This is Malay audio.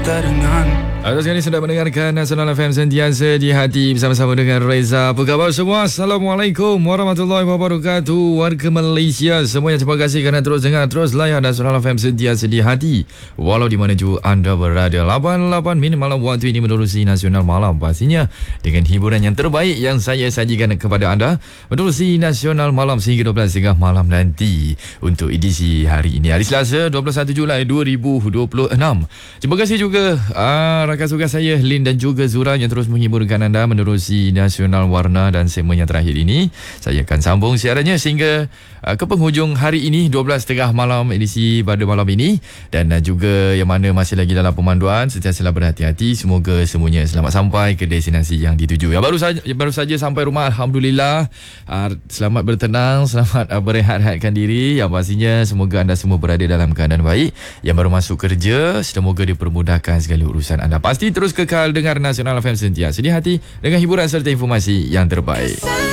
kita dengan Atas kali sedang mendengarkan Nasional FM sentiasa di hati bersama-sama dengan Reza. Apa khabar semua? Assalamualaikum warahmatullahi wabarakatuh. Warga Malaysia semuanya, terima kasih kerana terus dengar, terus layan Nasional FM sentiasa di hati. Walau di mana juga anda berada. 88 minit malam waktu ini menerusi Nasional Malam, pastinya dengan hiburan yang terbaik yang saya sajikan kepada anda menerusi Nasional Malam sehingga 12.30 malam nanti untuk edisi hari ini, hari Selasa 21 Julai 2026. Terima kasih juga rakan suka saya Lin dan juga Zura yang terus menghiburkan anda menerusi Nasional Warna, dan segmen yang terakhir ini saya akan sambung siarannya sehingga ke penghujung hari ini 12.30 malam edisi pada malam ini, dan juga yang mana masih lagi dalam pemanduan sentiasalah berhati-hati, semoga semuanya selamat sampai ke destinasi yang dituju. Yang baru saja sampai rumah, alhamdulillah, selamat bertenang, selamat berehat-rehatkan diri. Yang pastinya semoga anda semua berada dalam keadaan baik. Yang baru masuk kerja, semoga dipermudahkan segala urusan anda. Pasti terus kekal dengar Nasional FM sentiasa di hati dengan hiburan serta informasi yang terbaik.